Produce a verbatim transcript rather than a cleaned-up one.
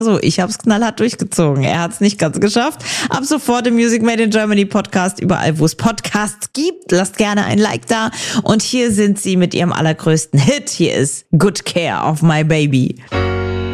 So, ich habe es knallhart durchgezogen. Er hat es nicht ganz geschafft. Ab sofort im Music Made in Germany Podcast, überall wo es Podcasts gibt. Lasst gerne ein Like da. Und hier sind sie mit ihrem allergrößten Hit. Hier ist Good Care of My Baby.